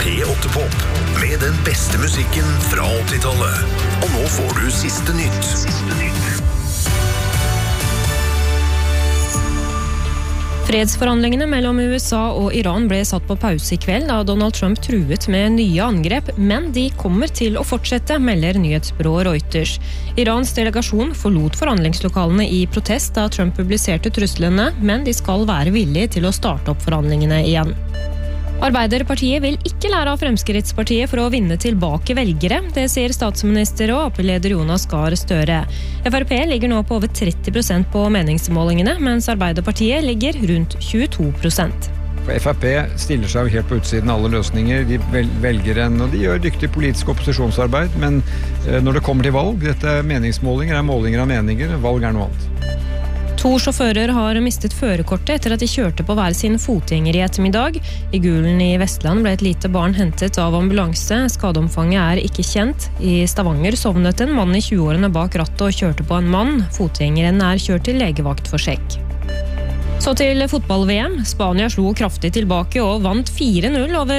P8-pop med den beste musikken fra 80-tallet. Og nå får du siste nytt. Fredsforhandlingene mellom USA og Iran ble satt på pause i kveld da Donald Trump truet med nye angrep, men de kommer til å fortsette, melder nyhetsbyrået Reuters. Irans delegasjon forlot forhandlingslokalene i protest da Trump publiserte truslene, men de skal være villige til å starte opp forhandlingene igjen. Arbeiderpartiet vil ikke lære av Fremskrittspartiet for å vinne tilbake velgere. Det sier statsminister og AP-leder Jonas Gahr Støre. FrP ligger nå på over 30% på meningsmålingene, mens Arbeiderpartiet ligger rundt 22%. FrP stiller seg jo helt på utsiden av alle løsninger. De velger og de gjør dyktig politisk opposisjonsarbeid, men når det kommer til valg, dette meningsmålinger målinger av meninger, valg noe annet. 2 sjåfører har mistet førerkortet etter at de kjørte på hver sin fotgjenger i ettermiddag. I Gulen i Vestland ble et lite barn hentet av ambulanse. Skadeomfanget ikke kjent. I Stavanger sovnet en mann i 20-årene bak rattet og kjørte på en mann. Fotgjengeren kjørt til legevakt for sjekk. Så til fotball-VM. Spania slo kraftig tilbake og vant 4-0 over